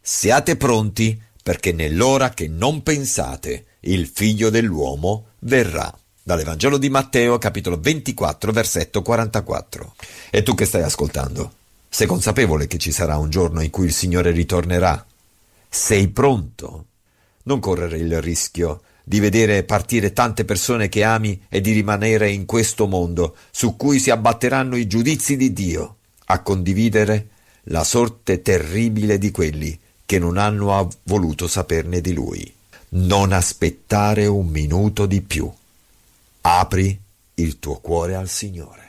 siate pronti, perché nell'ora che non pensate, il Figlio dell'uomo verrà. Dall'Evangelo di Matteo, capitolo 24, versetto 44. E tu che stai ascoltando? Sei consapevole che ci sarà un giorno in cui il Signore ritornerà? Sei pronto? Non correre il rischio di vedere partire tante persone che ami e di rimanere in questo mondo su cui si abbatteranno i giudizi di Dio, a condividere la sorte terribile di quelli che non hanno voluto saperne di Lui. Non aspettare un minuto di più. Apri il tuo cuore al Signore.